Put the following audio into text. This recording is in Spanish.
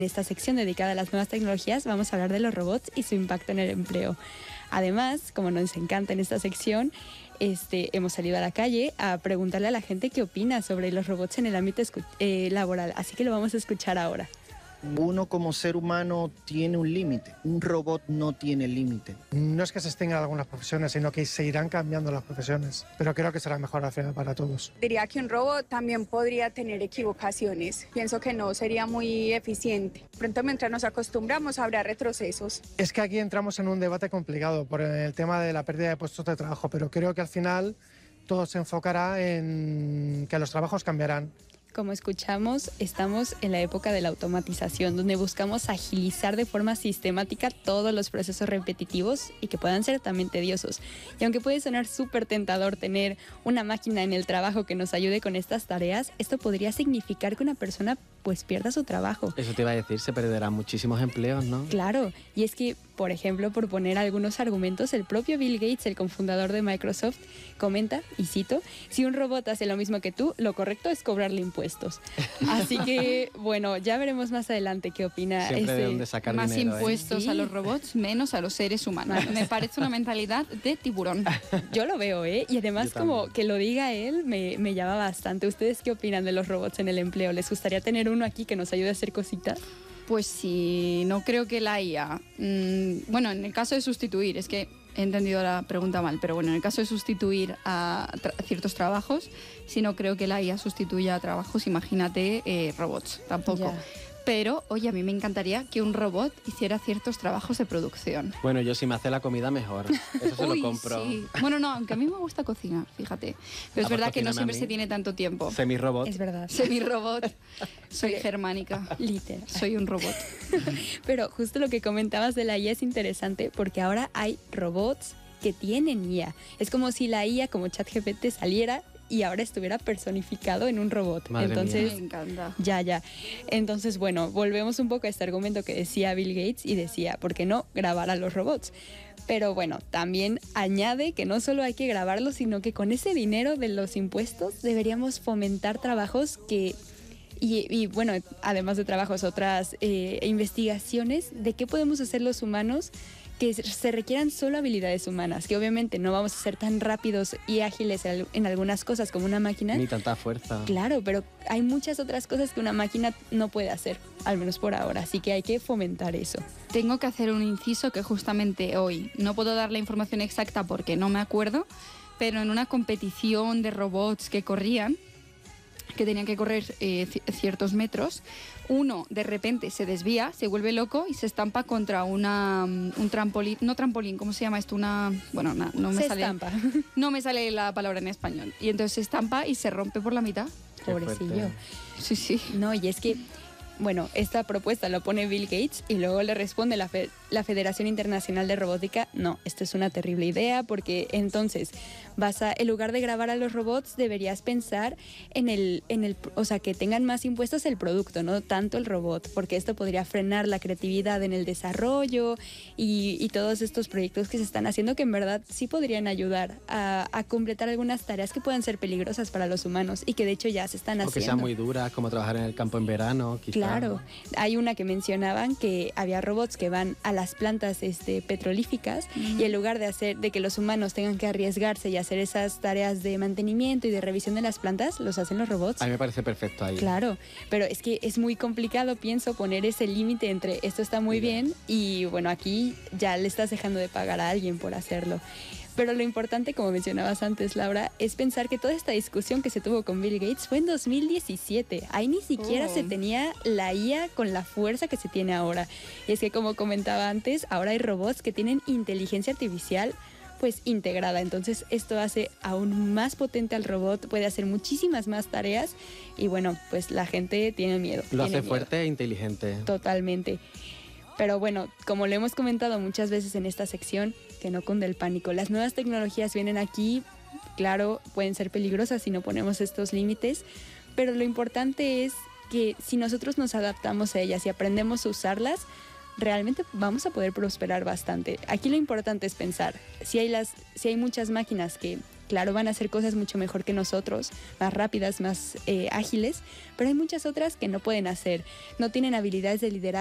En esta sección dedicada a las nuevas tecnologías vamos a hablar de los robots y su impacto en el empleo. Además, como nos encanta en esta sección, hemos salido a la calle a preguntarle a la gente qué opina sobre los robots en el ámbito laboral, así que lo vamos a escuchar ahora. Uno como ser humano tiene un límite, un robot no tiene límite. No es que se extingan algunas profesiones, sino que se irán cambiando las profesiones, pero creo que será mejor al final para todos. Diría que un robot también podría tener equivocaciones. Pienso que no sería muy eficiente. Pronto, mientras nos acostumbramos, habrá retrocesos. Es que aquí entramos en un debate complicado por el tema de la pérdida de puestos de trabajo, pero creo que al final todo se enfocará en que los trabajos cambiarán. Como escuchamos, estamos en la época de la automatización, donde buscamos agilizar de forma sistemática todos los procesos repetitivos y que puedan ser también tediosos. Y aunque puede sonar súper tentador tener una máquina en el trabajo que nos ayude con estas tareas, esto podría significar que una persona pues pierda su trabajo. Eso te iba a decir, se perderán muchísimos empleos, ¿no? Claro, y es que, por ejemplo, por poner algunos argumentos, el propio Bill Gates, el cofundador de Microsoft, comenta, y cito, si un robot hace lo mismo que tú, lo correcto es cobrarle impuestos. Así que, bueno, ya veremos más adelante qué opina. Siempre de dónde sacar más dinero, impuestos a los robots, menos a los seres humanos. Me parece una mentalidad de tiburón. Yo lo veo, y además como que lo diga él me llama bastante. ¿Ustedes qué opinan de los robots en el empleo? ¿Les gustaría tener uno aquí que nos ayude a hacer cositas? Pues sí, no creo que la IA... bueno, en el caso de sustituir, es que he entendido la pregunta mal, pero bueno, en el caso de sustituir a ciertos trabajos, sí no creo que la IA sustituya a trabajos, imagínate robots, tampoco. Ya. Pero, oye, a mí me encantaría que un robot hiciera ciertos trabajos de producción. Bueno, yo si me hace la comida mejor, eso se lo compro. Sí. Bueno, no, aunque a mí me gusta cocinar, fíjate. Pero es verdad que no siempre se tiene tanto tiempo. Semi-robot. Es verdad. Semi-robot. Soy germánica. Literal. Soy un robot. Pero justo lo que comentabas de la IA es interesante porque ahora hay robots que tienen IA. Es como si la IA como ChatGPT saliera y ahora estuviera personificado en un robot. Madre Entonces, Me encanta. Ya. Entonces, bueno, volvemos un poco a este argumento que decía Bill Gates y decía, ¿por qué no grabar a los robots? Pero bueno, también añade que no solo hay que grabarlos, sino que con ese dinero de los impuestos deberíamos fomentar trabajos que... Y bueno, además de trabajos, otras investigaciones de qué podemos hacer los humanos que se requieran solo habilidades humanas, que obviamente no vamos a ser tan rápidos y ágiles en algunas cosas como una máquina. Ni tanta fuerza. Claro, pero hay muchas otras cosas que una máquina no puede hacer, al menos por ahora, así que hay que fomentar eso. Tengo que hacer un inciso que justamente hoy no puedo dar la información exacta porque no me acuerdo, pero en una competición de robots que corrían, que tenían que correr ciertos metros, uno de repente se desvía, se vuelve loco y se estampa contra un trampolín, no trampolín, ¿cómo se llama esto? Bueno, no me sale. Estampa. No me sale la palabra en español. Y entonces se estampa y se rompe por la mitad. Qué Pobrecillo. fuerte. Sí. No, y es que, bueno, esta propuesta lo pone Bill Gates y luego le responde la Federación Internacional de Robótica, no, esto es una terrible idea porque entonces en lugar de grabar a los robots deberías pensar o sea, que tengan más impuestos el producto, no tanto el robot, porque esto podría frenar la creatividad en el desarrollo y todos estos proyectos que se están haciendo que en verdad sí podrían ayudar a completar algunas tareas que puedan ser peligrosas para los humanos y que de hecho ya se están O haciendo. que sean muy duras, como trabajar en el campo en verano, quizá. Claro, hay una que mencionaban que había robots que van a las plantas petrolíficas y en lugar de que los humanos tengan que arriesgarse y hacer esas tareas de mantenimiento y de revisión de las plantas, los hacen los robots. A mí me parece perfecto ahí. Claro, pero es que es muy complicado, pienso, poner ese límite entre esto está muy bien y bueno, aquí ya le estás dejando de pagar a alguien por hacerlo. Pero lo importante, como mencionabas antes, Laura, es pensar que toda esta discusión que se tuvo con Bill Gates fue en 2017. Ahí ni siquiera se tenía la IA con la fuerza que se tiene ahora. Y es que, como comentaba antes, ahora hay robots que tienen inteligencia artificial pues integrada. Entonces esto hace aún más potente al robot, puede hacer muchísimas más tareas y bueno, pues la gente tiene miedo. Lo hace fuerte e inteligente. Totalmente. Pero bueno, como lo hemos comentado muchas veces en esta sección, que no cunde el pánico. Las nuevas tecnologías vienen aquí, claro, pueden ser peligrosas si no ponemos estos límites, pero lo importante es que si nosotros nos adaptamos a ellas y aprendemos a usarlas, realmente vamos a poder prosperar bastante. Aquí lo importante es pensar, si hay muchas máquinas que claro, van a hacer cosas mucho mejor que nosotros, más rápidas, más ágiles, pero hay muchas otras que no pueden hacer, no tienen habilidades de liderazgo,